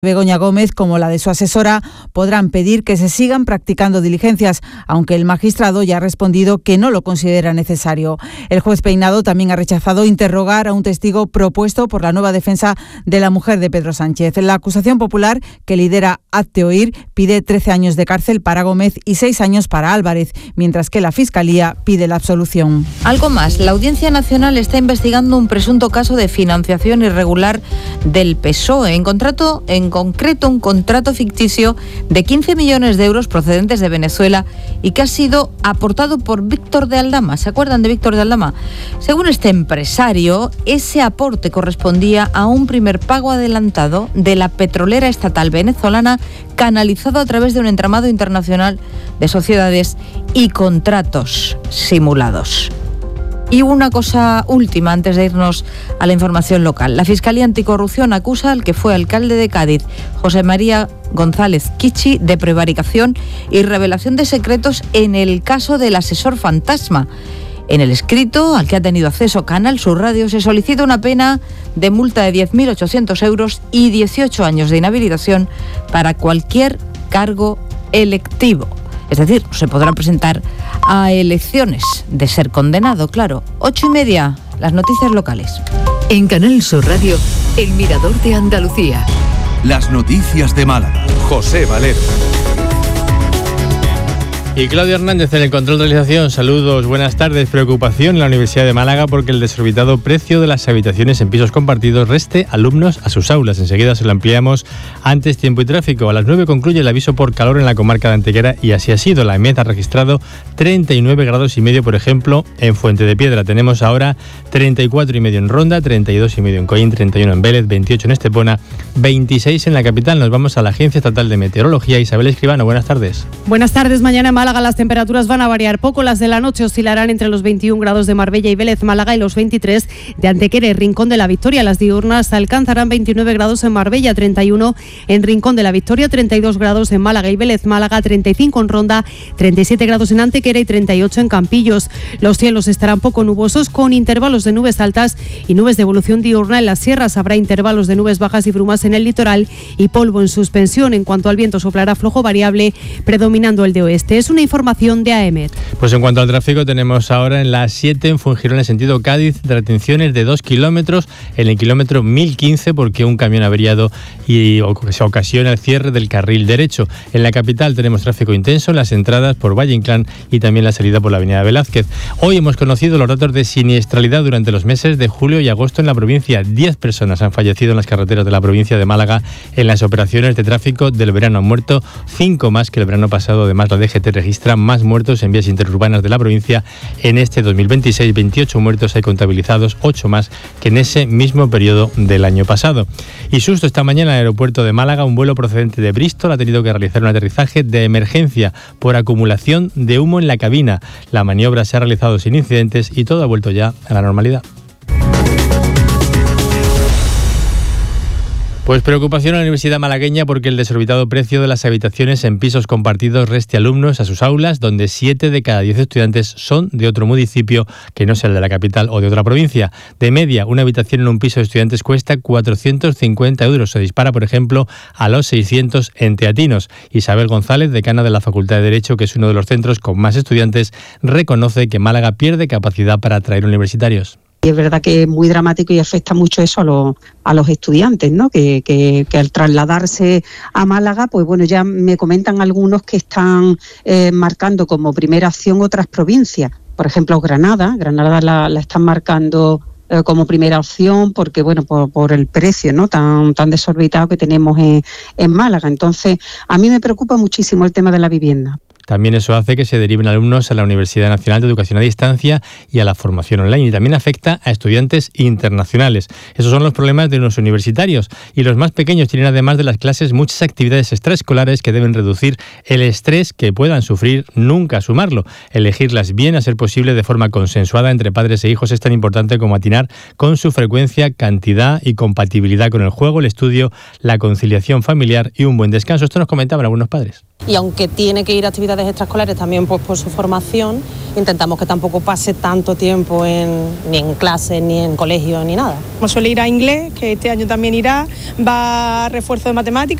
Begoña Gómez como la de su asesora podrán pedir que se sigan practicando diligencias, aunque el magistrado ya ha respondido que no lo considera necesario. El juez Peinado también ha rechazado interrogar a un testigo propuesto por la nueva defensa de la mujer de Pedro Sánchez. La acusación popular que lidera Hazte Oír pide 13 años de cárcel para Gómez y 6 años para Álvarez, mientras que la Fiscalía pide la absolución. Algo más, la Audiencia Nacional está investigando un presunto caso de financiación irregular del PSOE. En concreto, un contrato ficticio de 15 millones de euros procedentes de Venezuela y que ha sido aportado por Víctor de Aldama. ¿Se acuerdan de Víctor de Aldama? Según este empresario, ese aporte correspondía a un primer pago adelantado de la petrolera estatal venezolana, canalizado a través de un entramado internacional de sociedades y contratos simulados. Y una cosa última antes de irnos a la información local. La Fiscalía Anticorrupción acusa al que fue alcalde de Cádiz, José María González Kichi, de prevaricación y revelación de secretos en el caso del asesor fantasma. En el escrito al que ha tenido acceso Canal Sur Radio se solicita una pena de multa de 10.800 euros y 18 años de inhabilitación para cualquier cargo electivo. Es decir, se podrá presentar a elecciones de ser condenado, claro. 8:30, las noticias locales. En Canal Sur Radio, El Mirador de Andalucía. Las noticias de Málaga. José Valero. Y Claudio Hernández en el control de realización. Saludos, buenas tardes. Preocupación en la Universidad de Málaga porque el desorbitado precio de las habitaciones en pisos compartidos reste alumnos a sus aulas. Enseguida se lo ampliamos. Antes, tiempo y tráfico. A las 9 concluye el aviso por calor en la comarca de Antequera y así ha sido. La EMET ha registrado 39 grados y medio, por ejemplo, en Fuente de Piedra. Tenemos ahora 34 y medio en Ronda, 32 y medio en Coín, 31 en Vélez, 28 en Estepona, 26 en la capital. Nos vamos a la Agencia Estatal de Meteorología. Isabel Escribano, buenas tardes. Buenas tardes. Mañana en Málaga las temperaturas van a variar poco. Las de la noche oscilarán entre los 21 grados de Marbella y Vélez, Málaga, y los 23 de Antequera y Rincón de la Victoria. Las diurnas alcanzarán 29 grados en Marbella, 31 en Rincón de la Victoria, 32 grados en Málaga y Vélez, Málaga, 35 en Ronda, 37 grados en Antequera y 38 en Campillos. Los cielos estarán poco nubosos con intervalos de nubes altas y nubes de evolución diurna en las sierras. Habrá intervalos de nubes bajas y brumas en el litoral y polvo en suspensión. En cuanto al viento, soplará flojo variable, predominando el de oeste. Es una información de AEMET. Pues en cuanto al tráfico, tenemos ahora en la 7 en Fuengirola en sentido Cádiz retenciones de 2 kilómetros en el kilómetro 1015 porque un camión averiado y se ocasiona el cierre del carril derecho. En la capital tenemos tráfico intenso en las entradas por Valle Inclán y también la salida por la avenida Velázquez. Hoy hemos conocido los datos de siniestralidad durante los meses de julio y agosto en la provincia. 10 personas han fallecido en las carreteras de la provincia de Málaga en las operaciones de tráfico del verano. Han muerto 5 más que el verano pasado. Además, la DGT registra más muertos en vías interurbanas de la provincia en este 2026. 28 muertos hay contabilizados, 8 más que en ese mismo periodo del año pasado. Y susto esta mañana en el aeropuerto de Málaga. Un vuelo procedente de Bristol ha tenido que realizar un aterrizaje de emergencia por acumulación de humo en la cabina. La maniobra se ha realizado sin incidentes y todo ha vuelto ya a la normalidad. Pues preocupación en la Universidad malagueña porque el desorbitado precio de las habitaciones en pisos compartidos reste alumnos a sus aulas, donde 7 de cada 10 estudiantes son de otro municipio que no sea el de la capital o de otra provincia. De media, una habitación en un piso de estudiantes cuesta 450 euros. Se dispara, por ejemplo, a los 600 en Teatinos. Isabel González, decana de la Facultad de Derecho, que es uno de los centros con más estudiantes, reconoce que Málaga pierde capacidad para atraer universitarios. Y es verdad que es muy dramático y afecta mucho eso a los estudiantes, ¿no? Que al trasladarse a Málaga, pues bueno, ya me comentan algunos que están marcando como primera opción otras provincias. Por ejemplo, Granada la están marcando como primera opción porque, bueno, por el precio, ¿no? tan desorbitado que tenemos en Málaga. Entonces, a mí me preocupa muchísimo el tema de la vivienda. También eso hace que se deriven alumnos a la Universidad Nacional de Educación a Distancia y a la formación online. Y también afecta a estudiantes internacionales. Esos son los problemas de los universitarios. Y los más pequeños tienen, además de las clases, muchas actividades extraescolares que deben reducir el estrés que puedan sufrir, nunca sumarlo. Elegirlas bien, a ser posible, de forma consensuada entre padres e hijos, es tan importante como atinar con su frecuencia, cantidad y compatibilidad con el juego, el estudio, la conciliación familiar y un buen descanso. Esto nos comentaban algunos padres. y aunque tiene que ir a actividades extraescolares también pues por su formación, intentamos que tampoco pase tanto tiempo ni en clase, ni en colegio, ni nada. Como suele ir a inglés, que este año también irá, va a refuerzo de matemáticas.